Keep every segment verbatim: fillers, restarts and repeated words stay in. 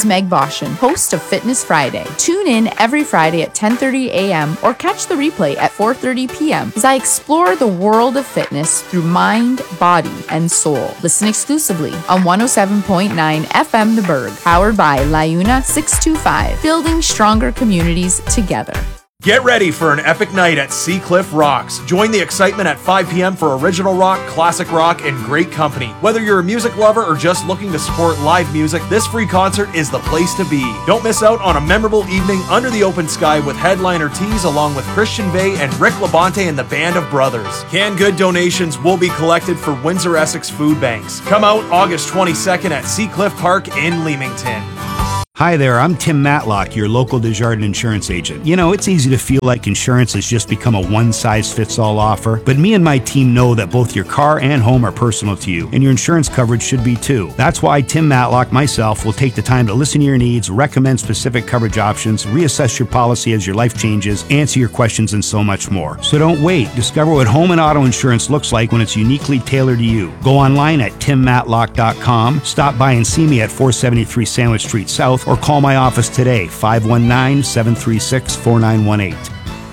is Meg Boshin, host of Fitness Friday. Tune in every Friday at ten thirty a.m. or catch the replay at four thirty p.m. as I explore the world of fitness through mind, body, and soul. Listen exclusively on one oh seven point nine F M The Berg, powered by LiUNA six two five, building stronger communities together. Get ready for an epic night at Seacliff Rocks. Join the excitement at five p.m. for original rock, classic rock, and great company. Whether you're a music lover or just looking to support live music, this free concert is the place to be. Don't miss out on a memorable evening under the open sky with headliner Tease along with Christian Vey and Rick Labonte and the Band of Brothers. Canned good donations will be collected for Windsor Essex food banks. Come out August twenty-second at Seacliff Park in Leamington. Hi there, I'm Tim Matlock, your local Desjardins insurance agent. You know, it's easy to feel like insurance has just become a one-size-fits-all offer, but me and my team know that both your car and home are personal to you, and your insurance coverage should be too. That's why Tim Matlock, myself, will take the time to listen to your needs, recommend specific coverage options, reassess your policy as your life changes, answer your questions, and so much more. So don't wait. Discover what home and auto insurance looks like when it's uniquely tailored to you. Go online at tim matlock dot com, stop by and see me at four seventy-three Sandwich Street South, or call my office today, five one nine, seven three six, four nine one eight.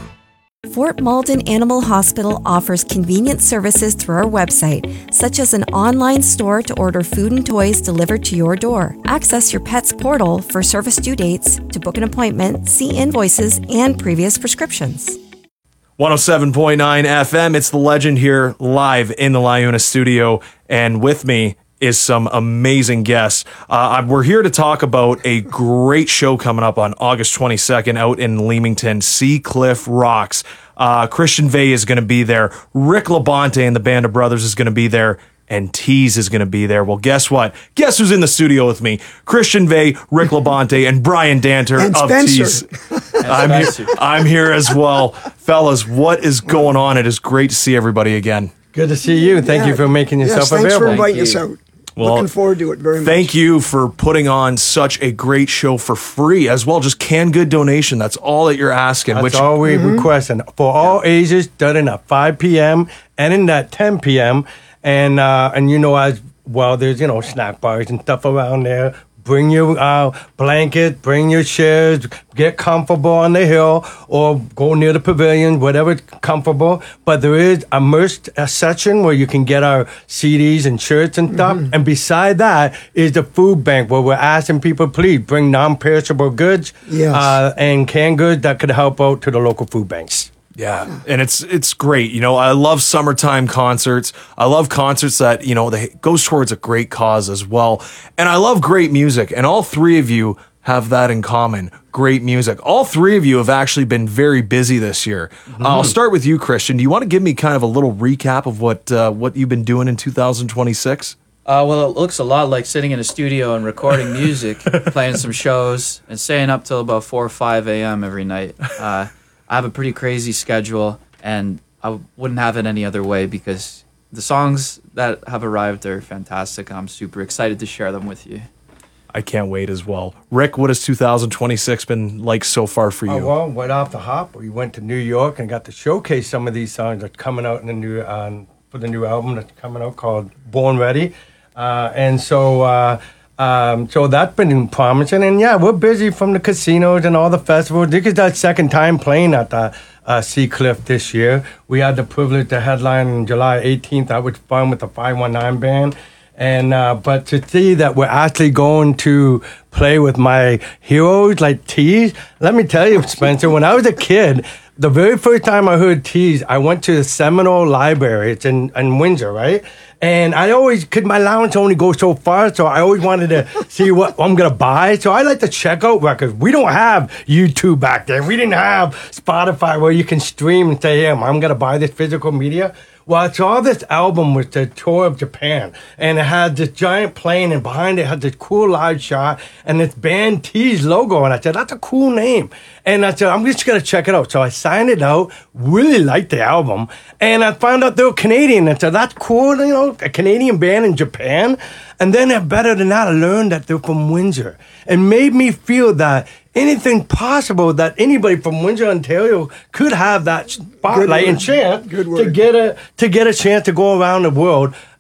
Fort Malden Animal Hospital offers convenient services through our website, such as an online store to order food and toys delivered to your door. Access your pet's portal for service due dates, to book an appointment, see invoices, and previous prescriptions. one oh seven point nine F M, it's the legend here live in the LiUNA studio, and with me is some amazing guests. Uh, we're here to talk about a great show coming up on August twenty-second out in Leamington, Seacliff Rocks. Uh, Christian Vey is going to be there. Rick Labonte and the Band of Brothers is going to be there. And Tease is going to be there. Well, guess what? Guess who's in the studio with me? Christian Vey, Rick Labonte, and Brian Danter and of Spencer. Tease. I'm here, I'm here as well. Fellas, what is going on? It is great to see everybody again. Good to see you. Thank Yeah. you for making yourself yes, thanks available. for inviting Thank us you. out. Well, Looking forward to it very much. Thank you for putting on such a great show for free as well. Just canned good donation. That's all that you're asking. That's which all we request. And for all ages, done in at five p.m. and in at ten p.m. And, uh, and you know, as well, there's, you know, snack bars and stuff around there. Bring your uh, blanket, bring your chairs, get comfortable on the hill or go near the pavilion, whatever's comfortable. But there is a merch a section where you can get our C Ds and shirts and stuff. Mm-hmm. And beside that is the food bank where we're asking people, please bring non-perishable goods Yes. uh, and canned goods that could help out to the local food banks. Yeah, and it's it's great. You know, I love summertime concerts. I love concerts that, you know, they goes towards a great cause as well. And I love great music, and all three of you have that in common. Great music. All three of you have actually been very busy this year. Mm-hmm. Uh, I'll start with you, Christian. Do you want to give me kind of a little recap of what uh, what you've been doing in two thousand twenty-six? Uh, well, it looks a lot like sitting in a studio and recording music, playing some shows, and staying up till about four or five a.m. every night. Uh, I have a pretty crazy schedule, and I wouldn't have it any other way because the songs that have arrived are fantastic. I'm super excited to share them with you. I can't wait as well. Rick, what has two thousand twenty-six been like so far for you? Oh, well, right off the hop, we went to New York and got to showcase some of these songs that are coming out in the new um, for the new album that's coming out called Born Ready. Uh, and so... Uh, Um, so that's been promising, and yeah, we're busy from the casinos and all the festivals. This is our second time playing at the uh, Seacliff this year. We had the privilege to headline on July eighteenth. That was fun with the five one nine band, and uh, but to see that we're actually going to play with my heroes like Tease. Let me tell you, Spencer, when I was a kid, the very first time I heard Tease, I went to the Seminole Library. It's in, in Windsor, right? And I always, could my allowance only go so far, so I always wanted to see what I'm going to buy. So I like to check out records. We don't have YouTube back then. We didn't have Spotify where you can stream and say, yeah, I'm going to buy this physical media. Well, I saw this album with the tour of Japan, and it had this giant plane, and behind it had this cool live shot, and this band Tease logo, and I said, that's a cool name. And I said, I'm just going to check it out. So I signed it out, really liked the album, and I found out they were Canadian, and I said, that's cool, you know, a Canadian band in Japan. And then, better than that, I learned that they're from Windsor. It made me feel that anything possible that anybody from Windsor, Ontario could have that spotlight and chance to get a to get a chance to go around the world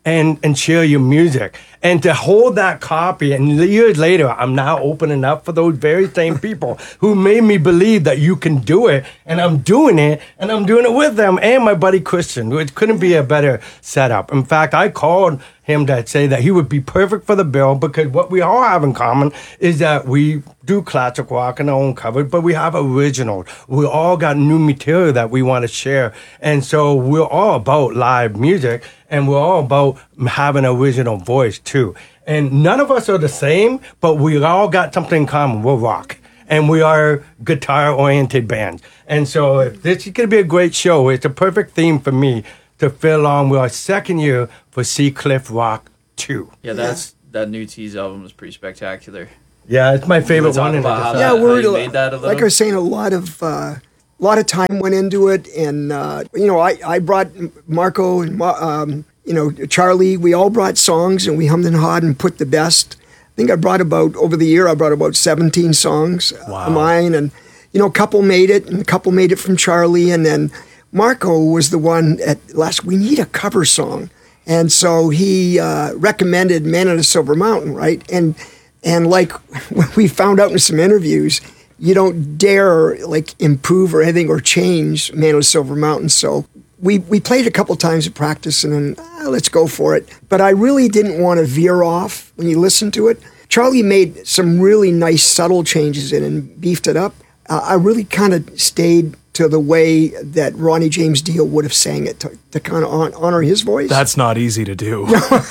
and, and share your music. And to hold that copy, and years later, I'm now opening up for those very same people who made me believe that you can do it, and I'm doing it, and I'm doing it with them, and my buddy Christian. It couldn't be a better setup. In fact, I called him to say that he would be perfect for the bill, because what we all have in common is that we do classic rock in our own covers, but we have originals. We all got new material that we want to share. And so we're all about live music, and we're all about having an original voice too. And none of us are the same, but we all got something in common. We're rock. And we are guitar-oriented bands. And so if this is going to be a great show. It's a perfect theme for me to fill along with our second year for Sea Cliff Rock two. Yeah, that's that new Tease album was pretty spectacular. Yeah, it's my favorite talk one. about how in that- Yeah, we're you made that a little? like I was saying, a lot of uh, a lot of time went into it, and uh, you know, I, I brought Marco and um, you know Charlie. We all brought songs, and we hummed and hawed and put the best. I think I brought about over the year. I brought about seventeen songs Wow. of mine, and you know, a couple made it, and a couple made it from Charlie, and then Marco was the one at last. We need a cover song, and so he uh, recommended "Man of the Silver Mountain," right? And and like when we found out in some interviews, you don't dare like improve or anything or change "Man of the Silver Mountain." So we we played a couple times at practice, and then ah, let's go for it. But I really didn't want to veer off when you listen to it. Charlie made some really nice subtle changes in it and beefed it up. Uh, I really kind of stayed to the way that Ronnie James Dio would have sang it to, to kind of on, honor his voice. That's not easy to do.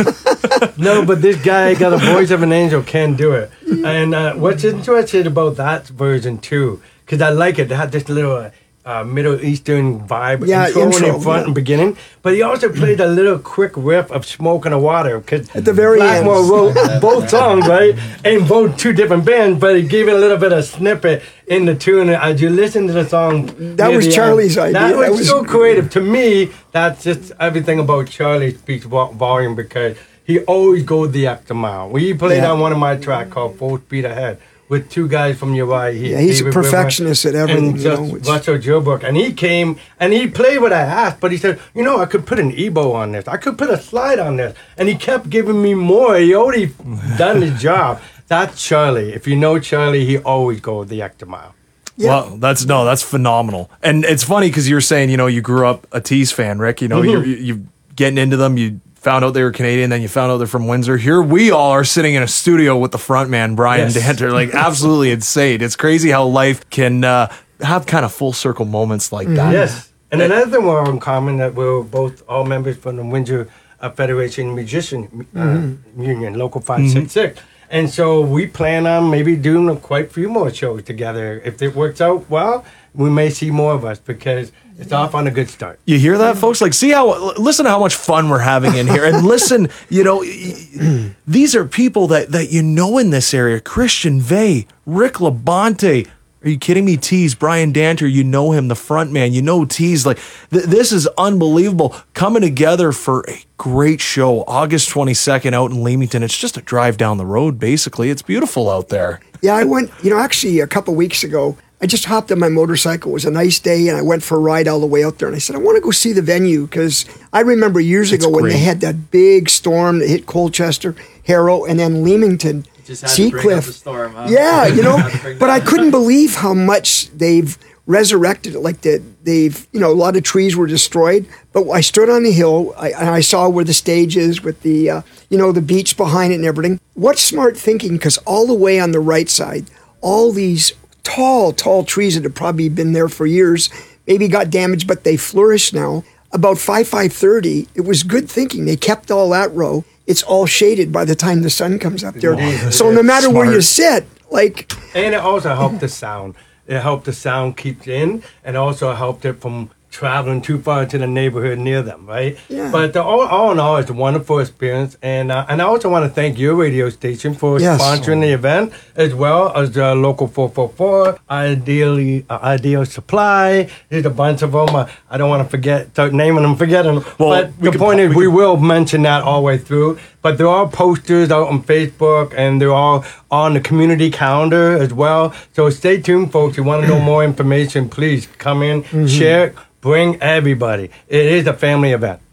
No, but this guy got a voice of an angel, can do it. And uh, what's interesting about that version too, because I like it, it had this little uh, uh, Middle Eastern vibe Yeah, intro, intro, in front yeah. and beginning, but he also played a little quick riff of Smoke on the Water. Cause At the very end. Blackmore wrote both songs, right? And both two different bands, but he gave it a little bit of snippet in the tune. As you listen to the song, That near was the Charlie's end, idea. That was, That was- so creative. To me, that's just everything about Charlie speaks vo- volume, because he always goes the extra mile. We played Yeah. on one of my tracks called Full Speed Ahead with two guys from Uriah Heep. Yeah, he's a David River perfectionist at everything, And you just know, it's- Russell Gilbrook. And he came and he played what I asked, but he said, you know, I could put an Ebo on this. I could put a slide on this. And he kept giving me more. He already done his job. That's Charlie. If you know Charlie, he always goes the extra mile. Yeah. Well, that's no, that's phenomenal. And it's funny because you're saying, you know, you grew up a Tease fan, Rick. You know, you're, you you getting into them. You found out they were Canadian, then you found out they're from Windsor. Here we all are sitting in a studio with the front man, Brian Yes. Danter. Like, absolutely insane. It's crazy how life can uh, have kind of full circle moments like that. Yes. And another thing we're in common, that we're both all members from the Windsor uh, Federation Musician uh, Union, Local five six six. And so we plan on maybe doing a quite a few more shows together. If it works out well, we may see more of us, because it's off on a good start. You hear that, folks? Like, see how, listen to how much fun we're having in here. And listen, you know, y- these are people that, that you know in this area. Christian Vey, Rick Labonte. Are you kidding me? Tease, Brian Danter, you know him, the front man. You know Tease. Like, th- this is unbelievable. Coming together for a great show, August twenty-second out in Leamington. It's just a drive down the road, basically. It's beautiful out there. Yeah, I went, you know, actually a couple weeks ago, I just hopped on my motorcycle. It was a nice day, and I went for a ride all the way out there. And I said, I want to go see the venue, because I remember years It's ago when great. they had that big storm that hit Colchester, Harrow, and then Leamington, Just had to bring up Seacliff. the storm, huh? Yeah, you know, Had to bring but that I up. couldn't believe how much they've resurrected it. Like that, they've, you know, a lot of trees were destroyed. But I stood on the hill, I, and I saw where the stage is with the, uh, you know, the beach behind it and everything. What smart thinking, because all the way on the right side, all these tall, tall trees that have probably been there for years, maybe got damaged, but they flourish now. About five, five thirty, it was good thinking. They kept all that row. It's all shaded by the time the sun comes up there. So no matter where you sit, like, And it also helped the sound. It helped the sound keep in, and also helped it from traveling too far to the neighborhood near them, right? Yeah. But the, all, all in all, it's a wonderful experience. And uh, and I also want to thank your radio station for Yes. sponsoring the event, as well as uh, Local four four four, Ideally, uh, Ideal Supply. There's a bunch of them. Uh, I don't want to forget, start naming them, forgetting them. Well, but we the can point po- is, we we will mention that all the way through. But there are posters out on Facebook, and they're all on the community calendar as well. So stay tuned, folks. You want to know more information, please come in, share it, bring everybody. It is a family event.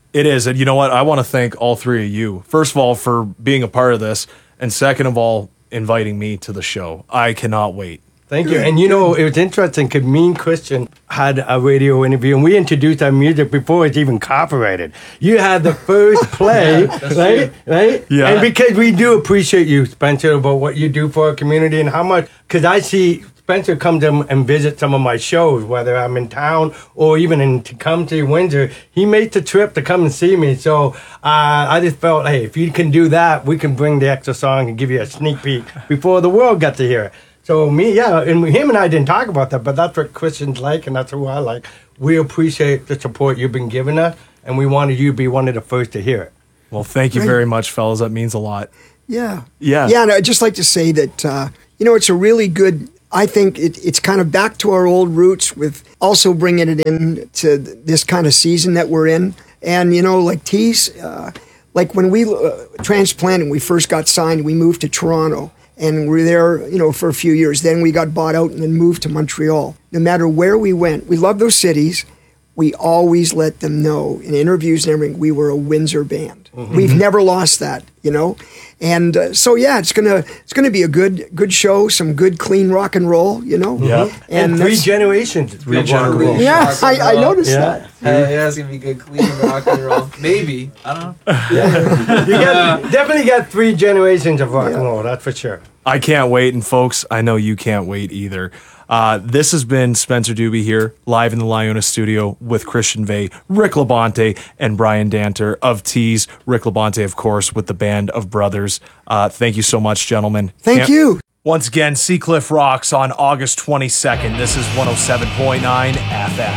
It is. And you know what? I want to thank all three of you. First of all, for being a part of this. And second of all, inviting me to the show. I cannot wait. Thank you. And you know, it was interesting because me and Christian had a radio interview and we introduced our music before it's even copyrighted. You had the first play, right? Right? Yeah. And because we do appreciate you, Spencer, about what you do for our community and how much, because I see Spencer comes in and visit some of my shows, whether I'm in town or even in to come to Windsor. He made the trip to come and see me. So uh, I just felt, hey, if you can do that, we can bring the extra song and give you a sneak peek before the world got to hear it. So me, yeah, and him and I didn't talk about that, but that's what Christian's like, and that's who I like. We appreciate the support you've been giving us, and we wanted you to be one of the first to hear it. Well, thank you Great. very much, fellas. That means a lot. Yeah. Yeah. Yeah, and I'd just like to say that, uh, you know, it's a really good, I think it, it's kind of back to our old roots with also bringing it in to this kind of season that we're in. And, you know, like Tease, uh, like when we uh, transplanted, we first got signed, we moved to Toronto. And we were there, you know, for a few years. Then we got bought out and then moved to Montreal. No matter where we went, we love those cities. We always let them know in interviews and everything we were a Windsor band. Mm-hmm. We've never lost that, you know. And uh, so yeah, it's gonna it's gonna be a good good show, some good clean rock and roll, you know. Yeah. And, And three that's- generations. Three generations. Yeah, I, I noticed Yeah. that. Hey, yeah, it's gonna be good, clean rock and roll. Maybe I don't know. You got, definitely got three generations of rock and roll, that's for sure. I can't wait. And folks, I know you can't wait either. Uh, this has been Spencer Doobie here, live in the Liona studio with Christian Vey, Rick Labonte, and Brian Danter of Tease. Rick Labonte, of course, with the Band of Brothers. Uh, thank you so much, gentlemen. Thank Can't- you. Once again, Seacliff Rocks on August twenty-second. This is one oh seven point nine F M.